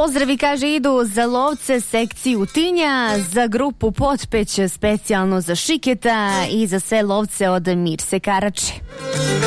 Pozdravi, kaže, idu za lovce sekciju Tinja, za grupu Potpeć specijalno za Šiketa i za sve lovce od Mirse Karače.